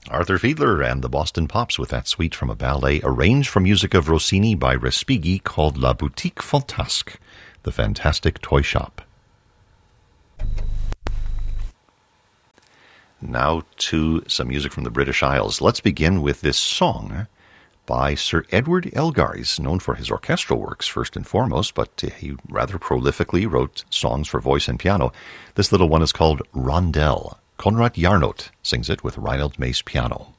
Arthur Fiedler and the Boston Pops with that suite from a ballet arranged for music of Rossini by Respighi called La Boutique Fantasque, the Fantastic Toy Shop. Now to some music from the British Isles. Let's begin with this song by Sir Edward Elgar. He's known for his orchestral works first and foremost, but he rather prolifically wrote songs for voice and piano. This little one is called Rondelle. Konrad Jarnot sings it with Reinald Mase piano.